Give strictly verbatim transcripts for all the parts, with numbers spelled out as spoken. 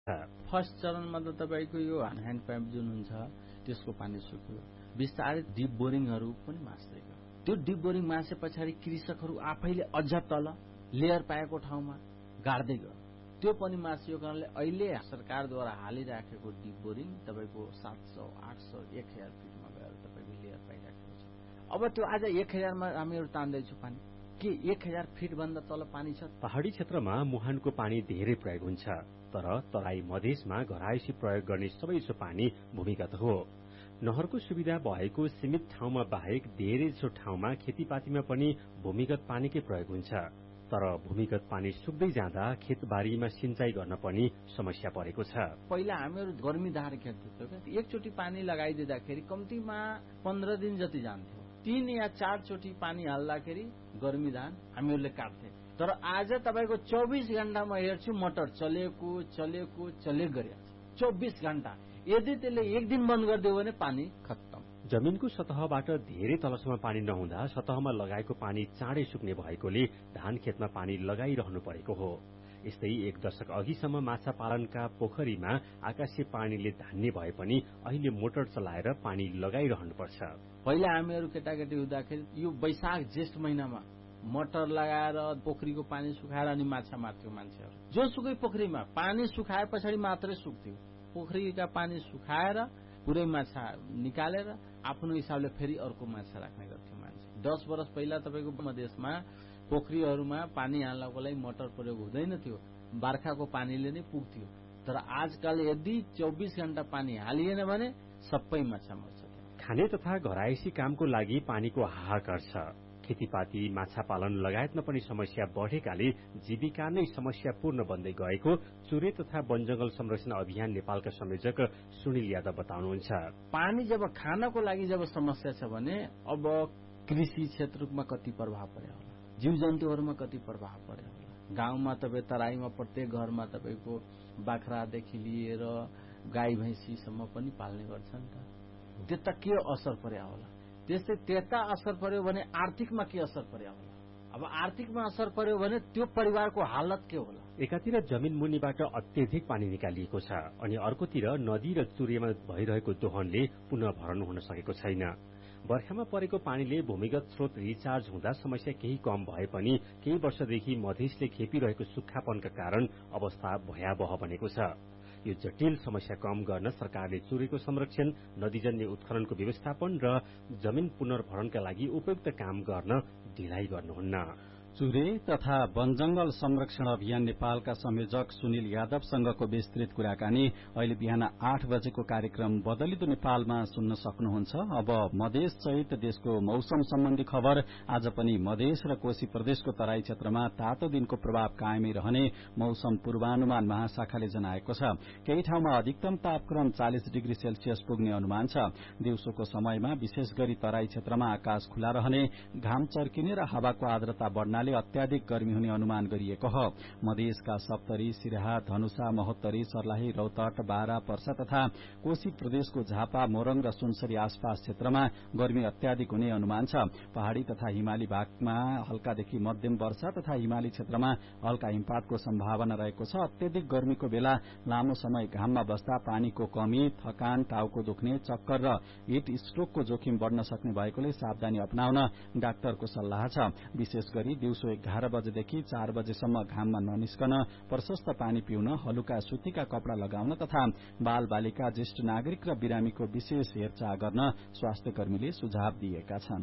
First चरणमा त तपाईको यो ह्यान्ड पाइप जुन हुन्छ त्यसको पानी सुक्यो, बिस्तारै डिप बोरिङहरू पनि मास्दै गयो। त्यो डिप बोरिङ मासे पछाडि कृषकहरू आफैले अझ तल लेयर पाएको ठाउँमा गाड्दै गयो, त्यो पनि मासियो कारणले अहिले सरकारद्वारा हालिराखेको डिप बोरिङ तपाईको सात सौ आठ सौ एक हजार फिटमा गएर तपाईको लेयर पाइराखेको छ। अब त्यो आज एक हजारमा हामीहरू तान्दैछु पानी, के एक हजार फिट भन्दा तल पानी छ? पहाड़ी क्षेत्रमा मुहानको पानी धेरै प्रयोग हुन्छ, तर तराई मधेसमा घरायसी प्रयोग गर्ने सबैजसो पानी भूमिगत हो। नहरको सुविधा भएको सीमित ठाउँमा बाहेक धेरैजसो ठाउँमा खेतीपातीमा पनि भूमिगत पानीकै प्रयोग हुन्छ, तर भूमिगत पानी सुक्दै जाँदा खेतबारीमा सिंचाई गर्न पनि समस्या परेको छ। पहिला हामीहरू गर्मी धार खेल्थ्यौं क्या, एकचोटि पानी लगाइदिँदाखेरि कम्तीमा पन्ध्र दिन जति जान्थ्यो, तीन या चार चोटि पानी हाल्दाखेरि गर्मी धान हामीहरूले काट्थे। तर आज तपाईको चौबीस घण्टा म हेर्छु मोटर चलेको चलेको चलेको गरिरहेको छ चौबीस घण्टा। यदि त्यसले एक दिन बन्द गरिदियो भने पानी खत्तम। जमिनको सतहबाट धेरै तलसम्म पानी नहुँदा सतहमा लगाएको पानी चाँडै सुक्ने भएकोले धान खेतमा पानी लगाइरहनु परेको हो। यस्तै एक दशक अघिसम्म माछा पालनका पोखरीमा आकाशीय पानीले धान्ने भए पनि अहिले मोटर चलाएर पानी लगाइरहनुपर्छ। पहिला हामीहरू केटाकेटी हुँदाखेरि यो वैशाख जेष्ठ महिनामा मोटर लगाएर पोखरीको पानी सुखाएर अनि माछा मार्थ्यो मान्छेहरू। जो सुकै पोखरीमा पानी सुखाए पछाडि मात्रै सुक्थ्यो। पोखरीका पानी सुखाएर पुरै माछा निकालेर आफ्नो हिसाबले फेरि अर्को माछा राख्ने गर्थ्यो मान्छे। दस वर्ष पहिला तपाईको मधेसमा पोखरीहरूमा पानी हाल्नको लागि मोटर प्रयोग हुँदैन थियो, बर्खाको पानीले नै पुग्थ्यो। तर आजकल यदि चौबीस घण्टा पानी हालिएन भने सबै माछा मर्छ। खाने तथा घरायसी कामको लागि पानीको हाहाकार छ। खेतीपाती माछा पालन लगायतमा पनि समस्या बढेकाले जीविका नै समस्यापूर्ण बन्दै गएको चुरे तथा वनजंगल संरक्षण अभियान नेपालका संयोजक सुनिल यादव बताउनुहुन्छ। पानी जब खानको लागि जब समस्या छ भने अब कृषि क्षेत्रमा कति प्रभाव पर्यो होला, जीव जन्तुहरूमा कति प्रभाव पर्यो होला। गाउँमा तपाई तराईमा प्रत्येक घरमा तपाईको बाख्रादेखि लिएर गाई भैँसीसम्म पनि पाल्ने गर्छन् त, त्यता के असर पर्यो होला। त्यस्तै त्यता असर पर्यो भने आर्थिकमा के असर पर्यो होला। अब आर्थिकमा असर पर्यो भने त्यो परिवारको हालत के होला। एकातिर जमिन मुनिबाट अत्यधिक पानी निकालिएको छ अनि अर्कोतिर नदी र चुरेमा भइरहेको दोहनले पुनः भरण हुन सकेको छैन। बर्खामा परेको पानीले भूमिगत स्रोत रिचार्ज हुँदा समस्या केही कम भए पनि केही वर्षदेखि मधेसले खेपिरहेको सुक्खापनका कारण अवस्था भयावह बनेको छ। यो जटिल समस्या कम गर्न सरकारले चुरेको संरक्षण, नदीजन्य उत्खननको व्यवस्थापन र जमिन पुनर्भरणका लागि उपयुक्त काम गर्न ढिलाइ गर्नुहुन्न। चुरे तथा वनजंगल संरक्षण अभियान नेपालका संयोजक सुनिल यादवसँगको विस्तृत कुराकानी अहिले बिहान आठ बजेको कार्यक्रम बदलिदो नेपालमा सुन्न सक्नुहुन्छ। अब मधेस सहित देशको मौसम सम्बन्धी खबर। आज पनि मधेस र कोशी प्रदेशको तराई क्षेत्रमा तातो दिनको प्रभाव कायमै रहने मौसम पूर्वानुमान महाशाखाले जनाएको छ। केही ठाउँमा अधिकतम तापक्रम चालीस डिग्री सेल्सियस पुग्ने अनुमान छ। दिउँसोको समयमा विशेष गरी तराई क्षेत्रमा आकाश खुला रहने, घाम चर्किने र हावाको आर्द्रता बढ्नाले अत्याधिक गर्मी हुने अनुमान गरिएको हो। मधेसका सप्तरी, सिराहा, धनुषा, महोत्तरी, सर्लाही, रौतहट, बारा, पर्सा तथा कोशी प्रदेशको झापा, मोरङ र सुनसरी आसपास क्षेत्रमा गर्मी अत्याधिक हुने अनुमान छ। पहाड़ी तथा हिमाली भागमा हल्कादेखि मध्यम वर्षा तथा हिमाली क्षेत्रमा हल्का हिमपातको सम्भावना रहेको छ। अत्याधिक गर्मीको बेला लामो समय घाममा बस्दा पानीको कमी, थकान, टाउको दुख्ने, चक्कर र हिट स्ट्रोकको जोखिम बढ़न सक्ने भएकोले सावधानी अपनाउन डाक्टरको सल्लाह छ। विशेष गरी दिउँसो एघार बजेदेखि चार बजेसम्म घाममा ननिस्कन, प्रशस्त पानी पिउन, हलुका सुतीका कपड़ा लगाउन तथा बाल बालिका, ज्येष्ठ नागरिक र बिरामीको विशेष हेरचाह गर्न स्वास्थ्य कर्मीले सुझाव दिएका छन्।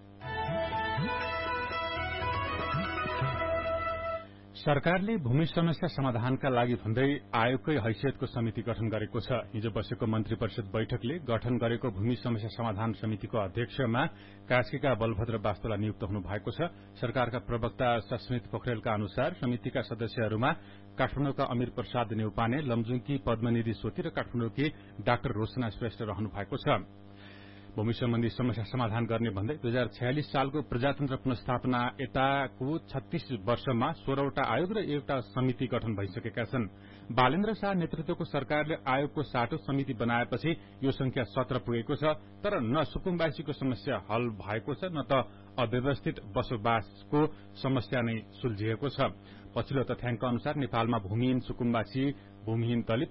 सरकारले भूमि समस्या समाधानका लागि भन्दै आयोगकै हैसियतको समिति गठन गरेको छ। हिजो बसेको मन्त्री परिषद बैठकले गठन गरेको भूमि समस्या समाधान समितिको अध्यक्षमा कास्कीका बलभद्र वास्तोला नियुक्त हुनु भएको छ। सरकारका प्रवक्ता सस्मित पोखरेलका अनुसार समितिका सदस्यहरूमा काठमाडौँका अमीर प्रसाद नेउपाने, लमजुङकी पद्मनिधि सोती र काठमाडौँकी डाक्टर रोशना श्रेष्ठ रहनु भएको छ। भूमि सम्बन्धी समस्या समाधान गर्ने भन्दै दुई हजार छयालिस सालको प्रजातन्त्र पुनस्थापना यताको छत्तीस वर्षमा सोह्रवटा आयोग र एउटा समिति गठन भइसकेका छन्। बालेन्द्र शाह नेतृत्वको सरकारले आयोगको साटो समिति बनाएपछि यो संख्या सत्र पुगेको छ। तर न सुकुम्बासीको समस्या हल भएको छ, न त अव्यवस्थित बसोबासको समस्या नै सुल्झिएको छ। पछिल्लो तथ्याङ्क अनुसार नेपालमा भूमिहीन सुकुम्बासी, भूमिहीन दलित